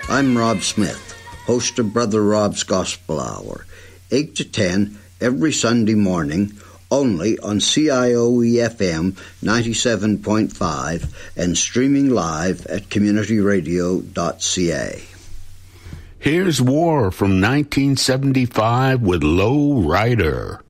I'm Rob Smith, host of Brother Rob's Gospel Hour, 8 to 10 every Sunday morning, only on CIOE-FM 97.5 and streaming live at communityradio.ca. Here's War from 1975 with Low Rider.